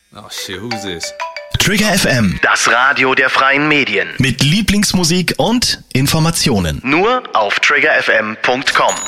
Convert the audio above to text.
Oh shit, who's this? Trigger FM, Das Radio der freien Medien. mit Lieblingsmusik und Informationen. Nur auf triggerfm.com.